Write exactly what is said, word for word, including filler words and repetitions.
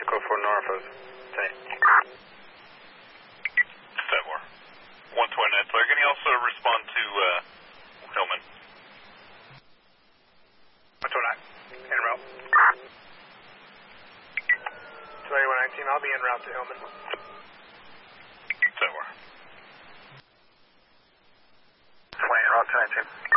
Mexico for Norfolk. Say. February. one twenty, so can you also respond to uh, Hillman? one twenty-nine, en route. twenty-one nineteen, I'll be en route to Hillman. February. twenty, route to nineteen.